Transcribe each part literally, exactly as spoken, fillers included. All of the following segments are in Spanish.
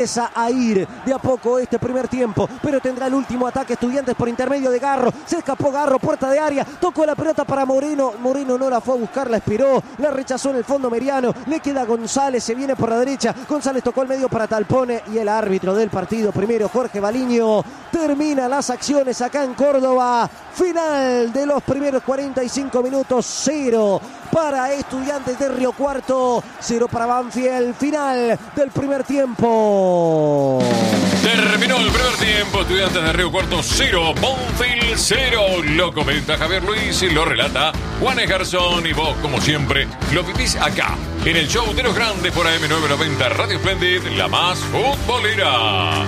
Empieza a ir de a poco este primer tiempo, pero tendrá el último ataque Estudiantes por intermedio de Garro. Se escapó Garro, puerta de área, tocó la pelota para Moreno. Moreno no la fue a buscar, la esperó, la rechazó en el fondo Meriano. Le queda González, se viene por la derecha. González tocó el medio para Talpone y el árbitro del partido primero, Jorge Baliño, termina las acciones acá en Córdoba. Final de los primeros cuarenta y cinco minutos, cero para Estudiantes de Río Cuarto, cero para Banfield. Final del primer tiempo. Terminó el primer tiempo, Estudiantes de Río Cuarto cero, Banfield cero. Lo comenta Javier Luis y lo relata Juanes Garzón. Y vos, como siempre, lo vivís acá, en el show de los grandes por A M novecientos noventa Radio Splendid, la más futbolera.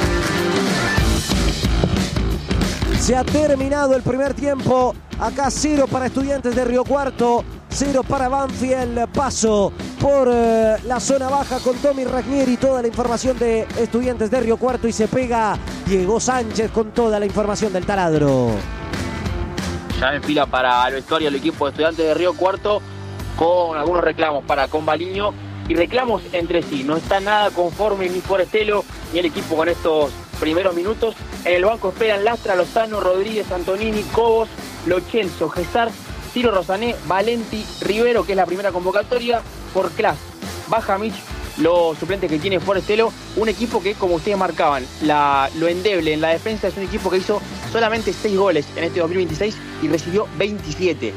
Se ha terminado el primer tiempo. Acá cero para Estudiantes de Río Cuarto, cero para Banfield. Paso por eh, la zona baja con Tommy Ragnieri. Toda la información de Estudiantes de Río Cuarto y se pega Diego Sánchez con toda la información del taladro. Ya en fila para el vestuario el equipo de Estudiantes de Río Cuarto con algunos reclamos para con Baliño y reclamos entre sí. No está nada conforme ni Forestelo ni el equipo con estos primeros minutos. En el banco esperan Lastra, Lozano, Rodríguez, Antonini, Cobos, Lochelso, Gesar, Ciro Rosané, Valenti, Rivero, que es la primera convocatoria, por Clas, Baja Mich, los suplentes que tiene Forestelo. Un equipo que, como ustedes marcaban, la, lo endeble en la defensa, es un equipo que hizo solamente seis goles en este dos mil veintiséis y recibió veintisiete.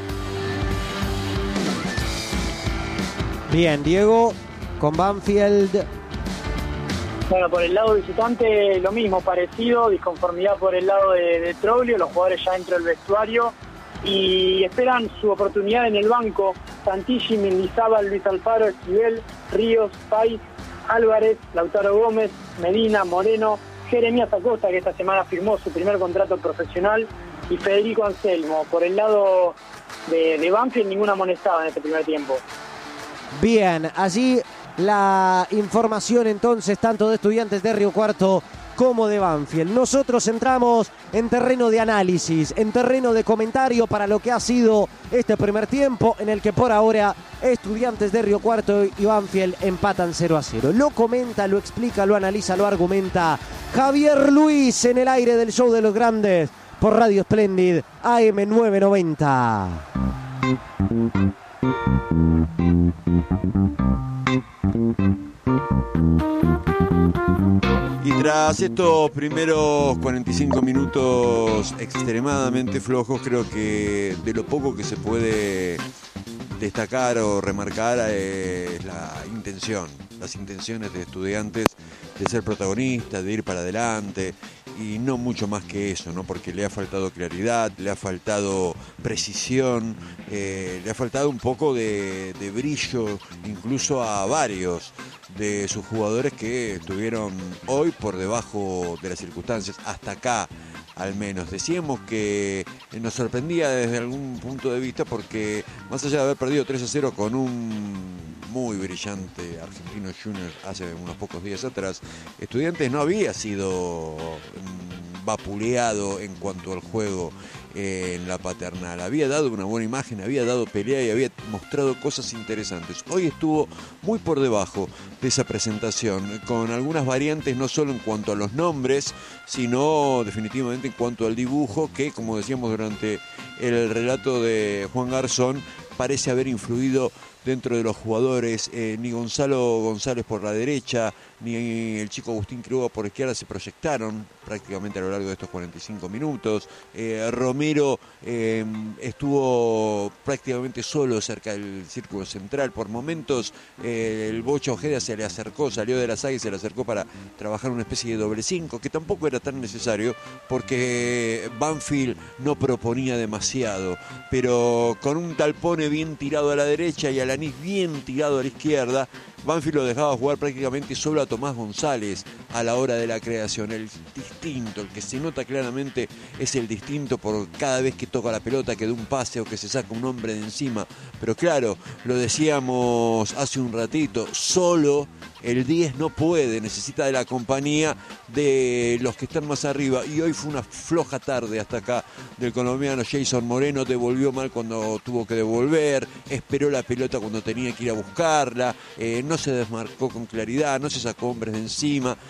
Bien, Diego, con Banfield. Bueno, por el lado visitante lo mismo, parecido, disconformidad por el lado de, de Troglio, los jugadores ya dentro del vestuario y esperan su oportunidad en el banco. Santilli, Mendizábal, Luis Alfaro, Esquivel, Ríos, Pais, Álvarez, Lautaro Gómez, Medina, Moreno, Jeremías Acosta, que esta semana firmó su primer contrato profesional, y Federico Anselmo. Por el lado de, de Banfield, ninguna amonestada en este primer tiempo. Bien, allí la información entonces tanto de Estudiantes de Río Cuarto como de Banfield. Nosotros entramos en terreno de análisis, en terreno de comentario para lo que ha sido este primer tiempo, en el que por ahora Estudiantes de Río Cuarto y Banfield empatan cero a cero. Lo comenta, lo explica, lo analiza, lo argumenta Javier Luis en el aire del show de los grandes por Radio Splendid A M novecientos noventa. Y tras estos primeros cuarenta y cinco minutos extremadamente flojos, creo que de lo poco que se puede destacar o remarcar es la intención, las intenciones de Estudiantes de ser protagonistas, de ir para adelante, y no mucho más que eso, ¿no? Porque le ha faltado claridad, le ha faltado precisión, eh, le ha faltado un poco de, de brillo, incluso a varios de sus jugadores que estuvieron hoy por debajo de las circunstancias, hasta acá al menos. Decíamos que nos sorprendía desde algún punto de vista porque más allá de haber perdido tres a cero con un muy brillante Argentinos Juniors hace unos pocos días atrás, Estudiantes no había sido vapuleado en cuanto al juego en la Paternal. Había dado una buena imagen, había dado pelea y había mostrado cosas interesantes. Hoy estuvo muy por debajo de esa presentación, con algunas variantes no solo en cuanto a los nombres, sino definitivamente en cuanto al dibujo, que, como decíamos durante el relato de Juan Garzón, parece haber influido dentro de los jugadores. Eh, ni Gonzalo González por la derecha, ni el chico Agustín Quiroga por izquierda se proyectaron prácticamente a lo largo de estos cuarenta y cinco minutos. Eh, Romero eh, estuvo prácticamente solo cerca del círculo central. Por momentos eh, el Bocha Ojeda se le acercó, salió de la saga y se le acercó para trabajar una especie de doble cinco, que tampoco era tan necesario porque Banfield no proponía demasiado, pero con un Talpone bien tirado a la derecha y Alanís bien tirado a la izquierda, Banfield lo dejaba jugar prácticamente solo a Tomás González a la hora de la creación. El distinto, el que se nota claramente es el distinto por cada vez que toca la pelota, que da un pase o que se saca un hombre de encima. Pero claro, lo decíamos hace un ratito, solo el diez no puede, necesita de la compañía de los que están más arriba, y hoy fue una floja tarde hasta acá del colombiano Jason Moreno. Devolvió mal cuando tuvo que devolver, esperó la pelota cuando tenía que ir a buscarla, eh, no se desmarcó con claridad, no se sacó hombres de encima,